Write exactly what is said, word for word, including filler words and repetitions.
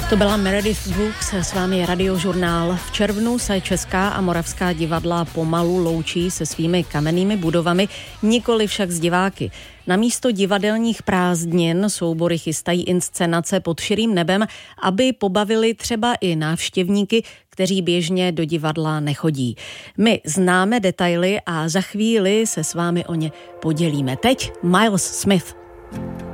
To byla Meredith Brooks, s vámi je Radiožurnál. V červnu se česká a moravská divadla pomalu loučí se svými kamennými budovami, nikoli však s diváky. Na místo divadelních prázdnin soubory chystají inscenace pod širým nebem, aby pobavili třeba i návštěvníky, kteří běžně do divadla nechodí. My známe detaily a za chvíli se s vámi o ně podělíme. Teď Miles Smith.